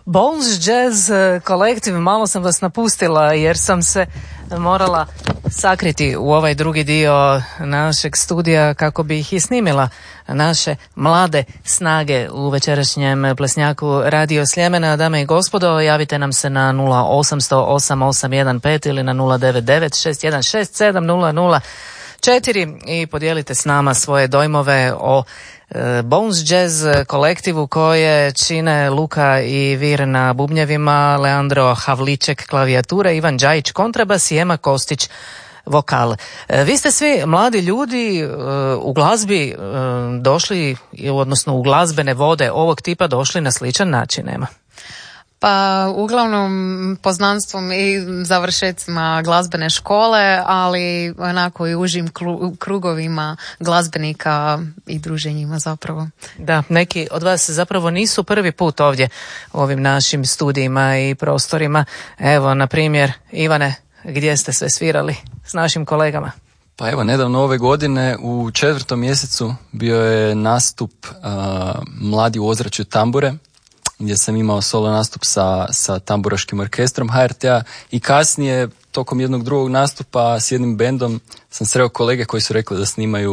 Bones Jazz kolektiv, malo sam vas napustila jer sam se morala sakriti u ovaj drugi dio našeg studija kako bi ih i snimila naše mlade snage u večerašnjem plesnjaku Radio Sljemena. Dame i gospodo, javite nam se na 0800 8815 ili na 099 616 700 i podijelite s nama svoje dojmove o Bones Jazz kolektivu koje čine Luka i Vir na bubnjevima, Leandro Havliček klavijatura, Ivan Đajić kontrabas i Ema Kostić vokal. Vi ste svi mladi ljudi u glazbi došli, odnosno u glazbene vode ovog tipa došli na sličan način, Ema? Pa uglavnom poznanstvom i završecima glazbene škole, ali onako i užim krugovima glazbenika i druženjima zapravo. Da, neki od vas zapravo nisu prvi put ovdje u ovim našim studijima i prostorima. Evo, na primjer, Ivane, gdje ste sve svirali s našim kolegama? Pa evo, nedavno ove godine u 4. mjesecu bio je nastup Mladi u ozračju tambure, gdje sam imao solo nastup sa tamburaškim orkestrom HRT-a i kasnije, tokom jednog drugog nastupa s jednim bendom, sam sreo kolege koji su rekli da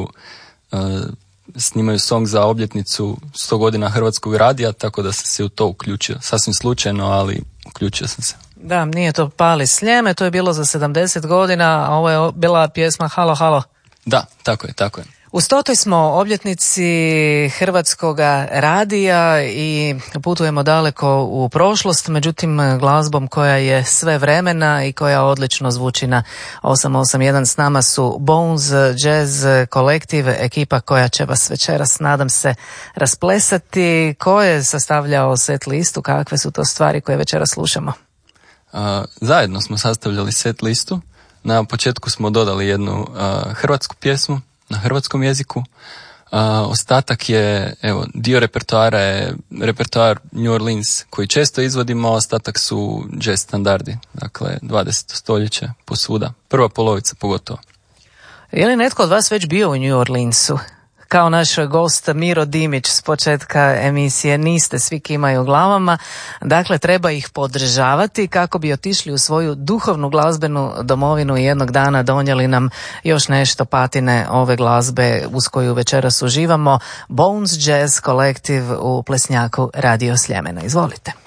snimaju song za obljetnicu 100 godina Hrvatskog radija, tako da sam se u to uključio. Sasvim slučajno, ali uključio sam se. Da, nije to Pali Sljeme, to je bilo za 70 godina, a ovo je bila pjesma Halo, halo. Da, tako je. U 100. smo obljetnici Hrvatskog radija i putujemo daleko u prošlost, međutim glazbom koja je sve vremena i koja odlično zvuči na 881. S nama su Bones Jazz kolektiv, ekipa koja će vas večeras, nadam se, rasplesati. Ko je sastavljao set listu, kakve su to stvari koje večeras slušamo? Zajedno smo sastavljali set listu. Na početku smo dodali jednu hrvatsku pjesmu na hrvatskom jeziku. Ostatak je, dio repertoara je repertoar New Orleans koji često izvodimo, ostatak su jazz standardi, dakle 20. stoljeće posvuda, prva polovica pogotovo. Je li netko od vas već bio u New Orleansu? Kao naš gost Miro Dimić s početka emisije, niste, svi kimaju glavama, dakle treba ih podržavati kako bi otišli u svoju duhovnu glazbenu domovinu i jednog dana donijeli nam još nešto patine ove glazbe uz koju večeras uživamo. Bones Jazz kolektiv u plesnjaku Radio Sljemena. Izvolite.